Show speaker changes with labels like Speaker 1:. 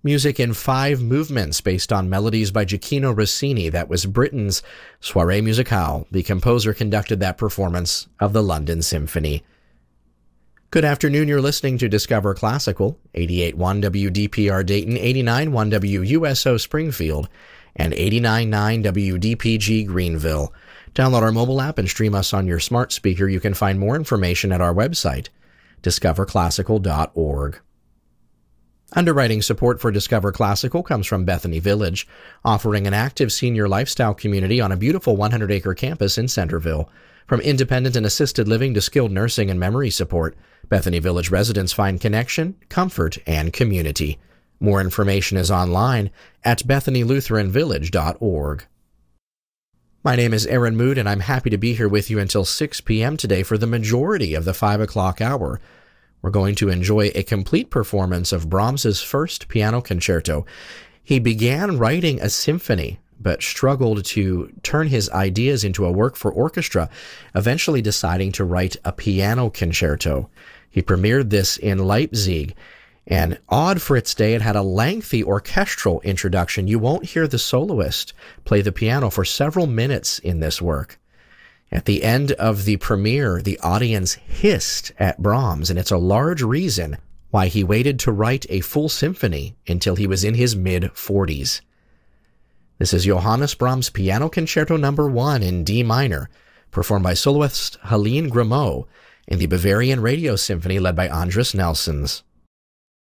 Speaker 1: Music in 5 movements based on melodies by Gioacchino Rossini. That was Britain's Soirée Musicale. The composer conducted that performance of the London Symphony. Good afternoon. You're listening to Discover Classical, 88.1 WDPR Dayton, 89.1 WUSO Springfield, and 89.9 WDPG Greenville. Download our mobile app and stream us on your smart speaker. You can find more information at our website, discoverclassical.org. Underwriting support for Discover Classical comes from Bethany Village, offering an active senior lifestyle community on a beautiful 100-acre campus in Centerville. From independent and assisted living to skilled nursing and memory support, Bethany Village residents find connection, comfort, and community. More information is online at bethanylutheranvillage.org. My name is Aaron Mood, and I'm happy to be here with you until 6 p.m. today for the majority of the 5 o'clock hour. We're going to enjoy a complete performance of Brahms's first piano concerto. He began writing a symphony, but struggled to turn his ideas into a work for orchestra, eventually deciding to write a piano concerto. He premiered this in Leipzig, and odd for its day, it had a lengthy orchestral introduction. You won't hear the soloist play the piano for several minutes in this work. At the end of the premiere, the audience hissed at Brahms, and it's a large reason why he waited to write a full symphony until he was in his mid-40s. This is Johannes Brahms' Piano Concerto No. 1 in D minor, performed by soloist Helene Grimaud in the Bavarian Radio Symphony led by Andris Nelsons.